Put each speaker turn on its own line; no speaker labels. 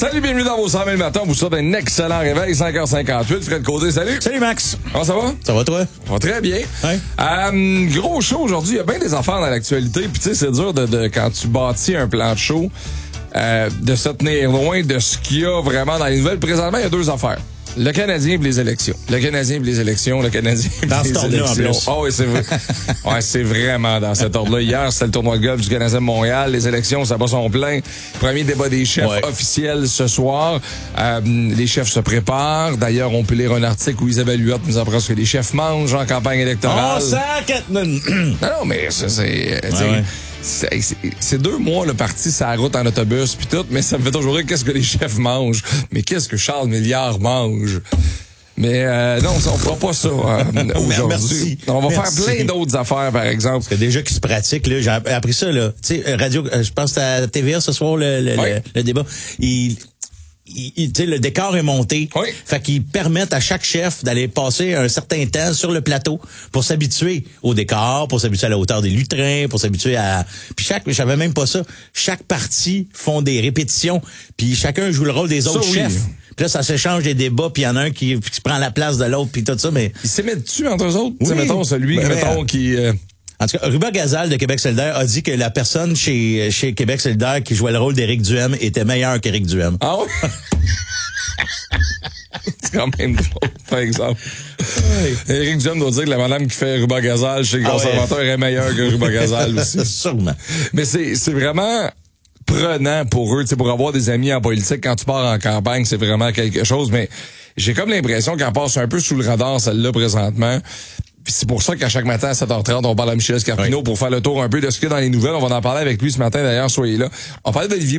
Salut, bienvenue dans vos 100 000 matins. On vous souhaite un excellent réveil, 5h58. Fred Côté, salut.
Salut Max.
Comment ça va?
Ça va toi?
Ça va très bien.
Ouais.
Gros show aujourd'hui. Il y a bien des affaires dans l'actualité. Puis tu sais, c'est dur de quand tu bâtis un plan de show, de se tenir loin de ce qu'il y a vraiment dans les nouvelles. Présentement, il y a deux affaires. Le Canadien et les élections. Le Canadien et les élections. Le Canadien et
dans
les
cet ordre-là, en
élections.
plus.
Oh, oui, c'est vrai. Ouais, c'est vraiment dans cet ordre-là. Hier, c'était le tournoi de golf du Canadien de Montréal. Les élections, ça bat son plein. Premier débat des chefs officiel ce soir. Les chefs se préparent. D'ailleurs, on peut lire un article où Isabelle Huot nous apprend ce que les chefs mangent en campagne électorale.
Oh, sac!
Non, mais ça, c'est 2 mois le parti sur la route en autobus puis tout, mais ça me fait toujours rire qu'est-ce que les chefs mangent. Mais qu'est-ce que Charles Milliard mange? Mais non, on fera pas ça aujourd'hui.
Merci.
On va faire plein d'autres affaires, par exemple.
Parce que déjà qui se pratique, là, j'ai appris ça, là. Tu sais, radio, je pense que c'était à TVA ce soir, le débat. Tu sais, le décor est monté.
Oui.
Fait qu'ils permettent à chaque chef d'aller passer un certain temps sur le plateau pour s'habituer au décor, pour s'habituer à la hauteur des lutrins, pour s'habituer à... Puis je savais même pas ça. Chaque partie font des répétitions, puis chacun joue le rôle des autres chefs. Puis là, ça s'échange des débats, puis il y en a un qui prend la place de l'autre, puis tout ça, mais...
Ils s'émettent dessus entre eux autres?
Oui.
T'sais, mettons, celui qui...
En tout cas, Ruba Gazal de Québec solidaire a dit que la personne chez Québec solidaire qui jouait le rôle d'Éric Duhem était meilleure qu'Éric Duhem.
Ah ouais? C'est quand même drôle, par exemple. Oui. Éric Duhem doit dire que la madame qui fait Ruba Gazal chez les conservateurs est meilleure que Ruba Gazal aussi.
Sûrement.
Mais c'est vraiment prenant pour eux, tu sais, pour avoir des amis en politique. Quand tu pars en campagne, c'est vraiment quelque chose. Mais j'ai comme l'impression qu'elle passe un peu sous le radar, celle-là, présentement. Puis c'est pour ça qu'à chaque matin à 7h30, on parle à Michel Scarpino pour faire le tour un peu de ce qu'il y a dans les nouvelles. On va en parler avec lui ce matin, d'ailleurs, soyez là. On parlait d'Olivier